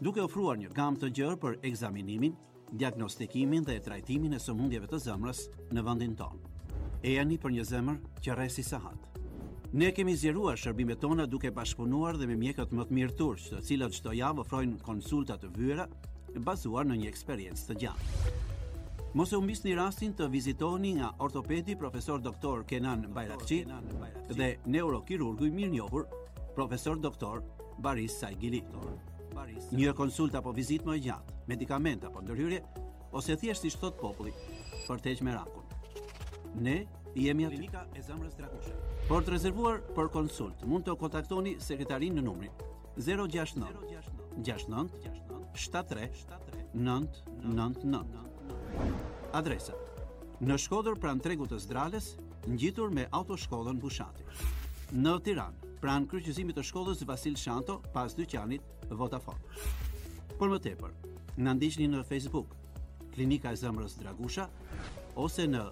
duke ofruar një gamë të gjerë për ekzaminimin, diagnostikimin dhe trajtimin e sëmundjeve të zemrës në vendin tonë. Ejani për një zemër që rresi sahat. Ne kemi zgjeruar shërbimet tona duke bashkëpunuar dhe me mjekët më të mirë turq, të cilët çdo javë ofrojnë konsulta të vyera bazuar në një eksperiencë të gjatë. Mos e humbisni rastin të vizitoni nga ortopedi profesor doktor Kenan Bayrakçi dhe neurokirurgu i mirënjohur profesor doktor Baris Saigili. Një konsultë apo vizitë më e gjatë, medikament apo ndërhyrje, ose thjesht si thot populli, për të heqë merakun. Ne jemi aty. Klinika e Zemrës Dragusha. Por të rezervuar për konsultë, mund të kontaktoni sekretarin në numrin 069 69 73 999. Adresa: në Shkodër pranë tregut të Zdrales, ngjitur me autoshkollën Bushati. Në Tiranë, pranë kryqëzimit të shkollës Vasil Shanto, pas dyqanit Vodafone. Por më tepër, na ndiqni në Facebook, Klinika e Zemrës Dragusha, ose në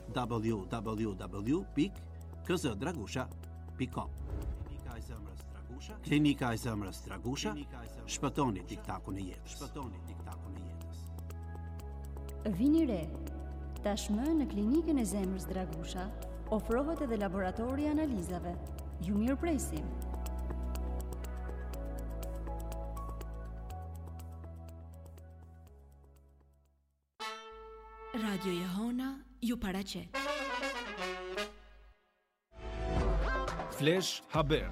www.kzdragusha.com. Klinika e Zemrës Dragusha, shpëtoni diktakun e jetës. Vini re. Tashmë në Klinikën e Zemrës Dragusha ofrohet edhe laboratori i analizave. Ju mirëpresim. Radio Jehona ju paraqet. Flash Haber.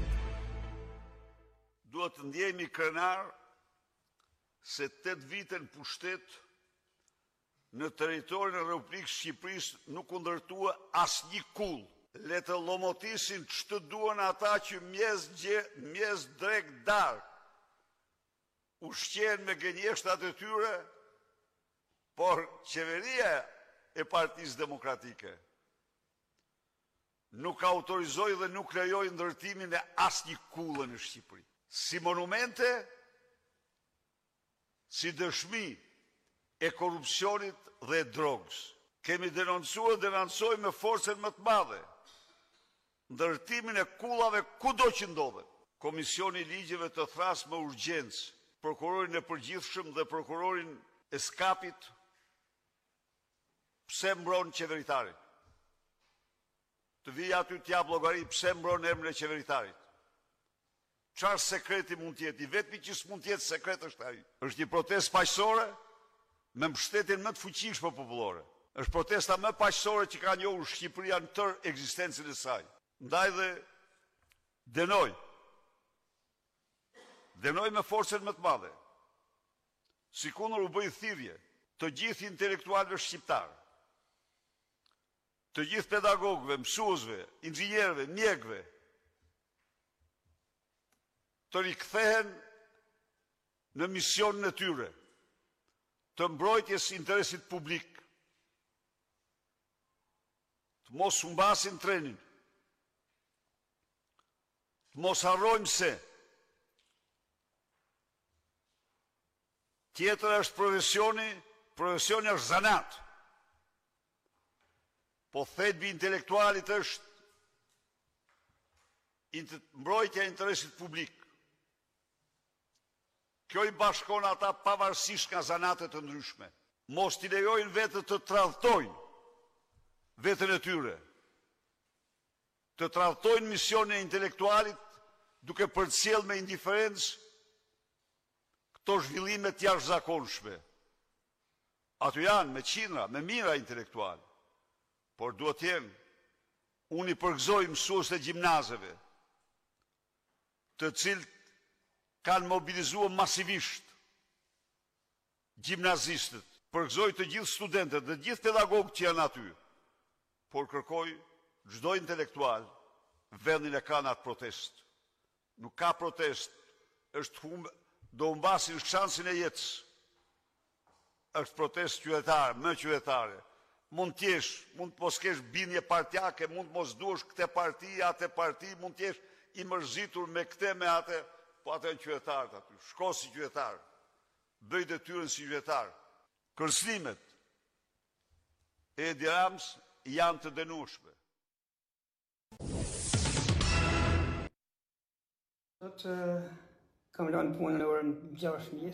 Duhet të ndjehemi krenar se 8 vite në pushtet në territorin e Republikës Shqipërisë nuk u ndërtua asnjë kull. Le të llomotisin ç'të duan ata që mjes drek dark ushqen me gënjeshtrat e tyre, por qeveria e Partisë Demokratike nuk autorizoi dhe nuk lejoi ndërtimin e asnjë kulle në Shqipëri. Si monumente, si dëshmi e korrupsionit dhe e drogës. Kemi denoncuar dhe denoncojmë me forcën më të madhe ndërtimin e kullave kudo që ndodhen. Komisioni i ligjeve të thras me urgjencë prokurorin e përgjithshëm dhe prokurorin e skapit pse mbron qeveritarin. Të vijë aty t'jap llogari pse mbron emrin e qeveritarit. Çfarë sekreti mund të jetë? I vetmi që s'mund të jetë sekret është ai. Është një protestë paqësore me mbështetjen më të fuqishme popullore. Është protesta më paqësore që ka njohur Shqipëria në tërë ekzistencën e saj. Ndaj dhe denoj me forcën më të madhe. Sikundër u bë thirrje të gjithë intelektualëve shqiptar, të gjithë pedagogëve, mësuesve, inxhinierëve, mjekëve, të rikthehen në misionin e tyre të mbrojtjes interesit publik, të mos humbasin trenin, të mos harrojmë se tjetër është profesioni është zanat, po thelbi intelektualit është mbrojtja e interesit publik. Kjo i bashkon ata pavarësisht nga zanate të ndryshme. Mos t'i lejojnë vetët të tradhtojnë vetën e tyre, të tradhtojnë misionin e intelektualit duke përcjell me indiferencë këto zhvillime të jashtëzakonshme. Aty janë me qindra, me mijëra intelektual, por duhet të jenë, unë i përgëzoj mësuesit e gjimnazeve, të cilët kanë mobilizuar masivisht gjimnazistët, përgëzoj të gjithë studentët dhe gjithë pedagogët që janë aty, por kërkoj çdo intelektual vendin e ka në atë protest. Nuk ka protest, do humbasin shansin e jetës. Është protest qytetare, më qytetare. Mund t'jesh, mund të mos kesh bindje partjake, mund të mos duash këtë parti, atë parti, mund t'jesh i mërzitur me këtë, me atë, po atë në qytetarët aty. Shko si qytetar, bëj detyrën si qytetar. Kërcënimet e Edi Rams janë të dënueshme. Kam lënë punën në orën 6 mëngjesit.